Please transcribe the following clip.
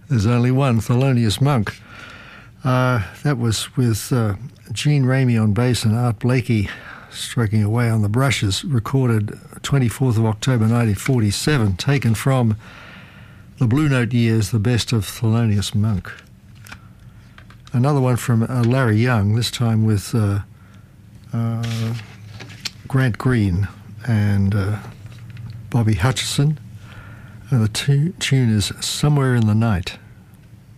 There's only one, Thelonious Monk. That was with Gene Ramey on bass and Art Blakey stroking away on the brushes, recorded 24th of October 1947, taken from the Blue Note years, the best of Thelonious Monk. Another one from Larry Young, this time with Grant Green and Bobby Hutcherson. And the tune is Somewhere in the Night.